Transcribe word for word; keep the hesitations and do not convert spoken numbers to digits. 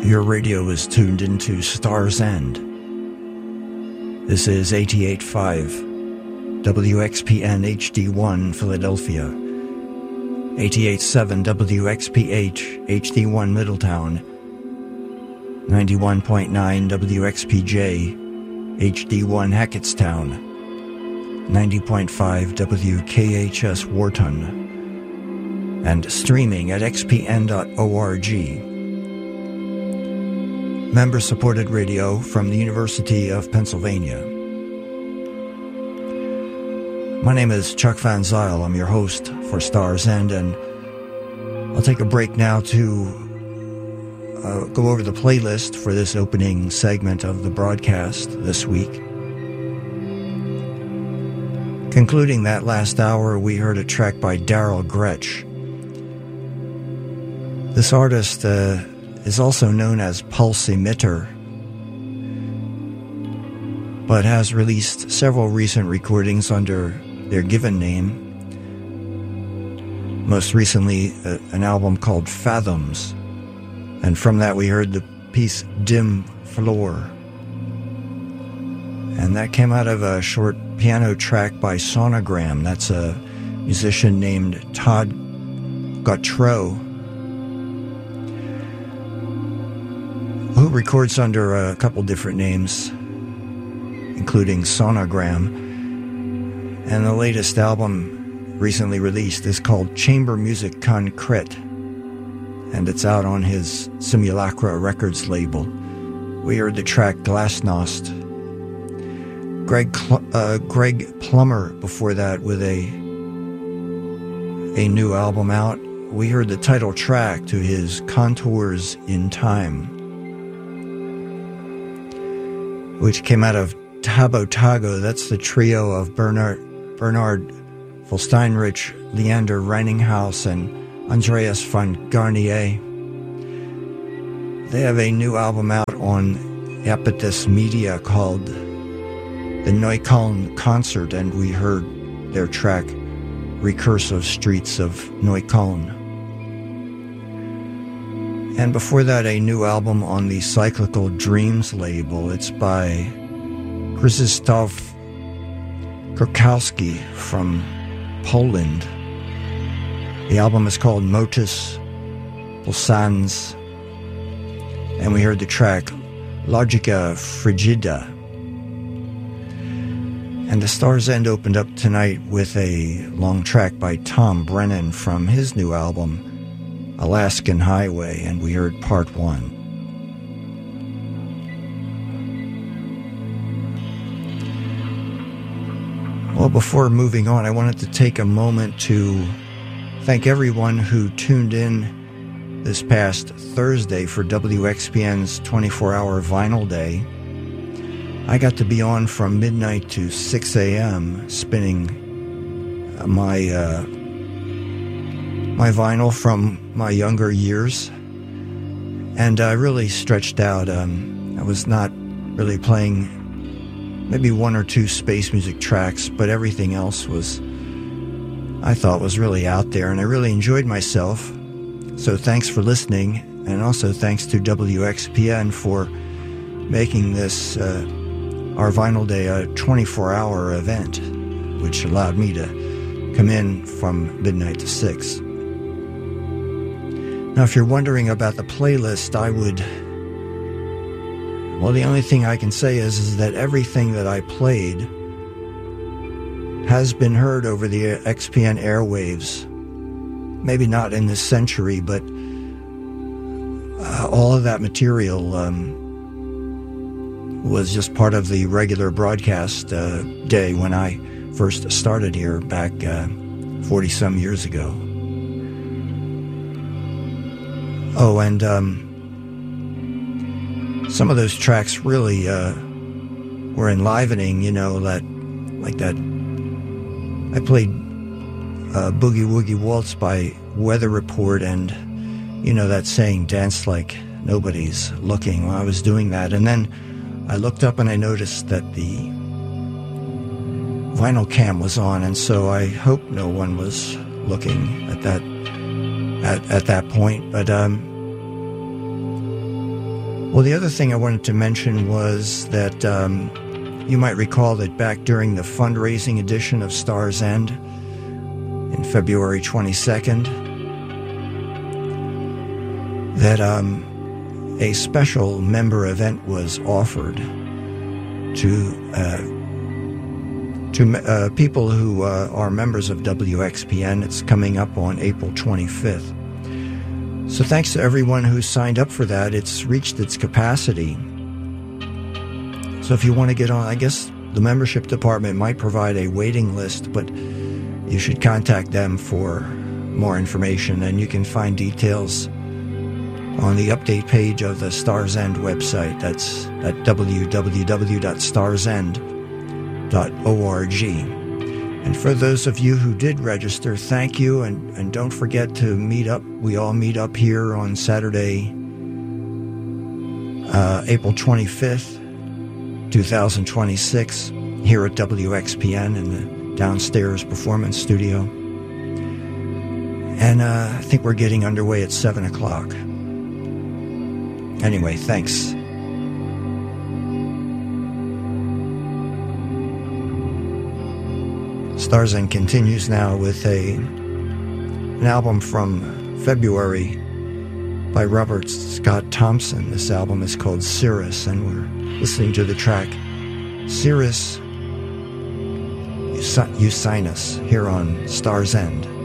Your radio is tuned into Star's End. This is eighty-eight point five W X P N H D one Philadelphia, eighty-eight point seven W X P H H D one Middletown, ninety-one point nine W X P J H D one Hackettstown, ninety point five W K H S Wharton, and streaming at x p n dot org. Member-supported radio from the University of Pennsylvania. My name is Chuck Van Zyl. I'm your host for Star's End, and I'll take a break now to uh, go over the playlist for this opening segment of the broadcast this week. Concluding that last hour, we heard a track by Daryl Gretsch. This artist uh, is also known as Pulse Emitter, but has released several recent recordings under their given name. Most recently, uh, an album called Fathoms, and from that we heard the piece Dim Floor. And that came out of a short piano track by Sonogram. That's a musician named Todd Gautreaux, who records under a couple different names, including Sonogram. And the latest album recently released is called Chamber Music Concrete, and it's out on his Simulacra Records label. We heard the track Glasnost. Greg uh, Greg Plummer before that with a a new album out. We heard the title track to his Contours in Time, which came out of Tabo Tago. That's the trio of Bernard Bernard Volsteinrich, Leander Reininghaus, and Andreas von Garnier. They have a new album out on Apatis Media called The Neukölln Concert, and we heard their track Recursive Streets of Neukölln. And before that, a new album on the Cyclical Dreams label. It's by Krzysztof Kurkowski from Poland. The album is called Motus Pulsans, and we heard the track Logica Frigida. And the Star's End opened up tonight with a long track by Tom Brennan from his new album Alaskan Highway, and we heard part one. Well, before moving on, I wanted to take a moment to thank everyone who tuned in this past Thursday for W X P N's twenty-four hour Vinyl Day. I got to be on from midnight to six a.m. spinning my uh, my vinyl from my younger years, and I really stretched out. Um, I was not really playing maybe one or two space music tracks, but everything else was, I thought, was really out there, and I really enjoyed myself. So thanks for listening, and also thanks to W X P N for making this uh, our Vinyl Day a twenty-four hour event, which allowed me to come in from midnight to six. Now, if you're wondering about the playlist, I would... Well, the only thing I can say is, is that everything that I played has been heard over the X P N airwaves. Maybe not in this century, but uh, all of that material um, was just part of the regular broadcast uh, day when I first started here back uh, forty-some years ago. Oh, and um, some of those tracks really uh, were enlivening, you know, that, like that. I played uh, Boogie Woogie Waltz by Weather Report, and, you know, that saying, dance like nobody's looking. Well, I was doing that, and then I looked up and I noticed that the vinyl cam was on, and so I hope no one was looking at that at, at that point. But um, Well, the other thing I wanted to mention was that um, you might recall that back during the fundraising edition of Star's End in February twenty-second, that um, a special member event was offered to uh, to uh, people who uh, are members of W X P N. It's coming up on April twenty-fifth. So thanks to everyone who signed up for that. It's reached its capacity. So if you want to get on, I guess the membership department might provide a waiting list, but you should contact them for more information, and you can find details on the update page of the Star's End website. That's at w w w dot stars end dot org. And for those of you who did register, thank you, and, and don't forget to meet up. We all meet up here on Saturday, uh, April twenty-fifth, twenty twenty-six, here at W X P N in the downstairs performance studio. And uh, I think we're getting underway at seven o'clock. Anyway, thanks. Star's End continues now with a an album from February by Robert Scott Thompson. This album is called Cirrus, and we're listening to the track Cirrus Usinus here on Star's End.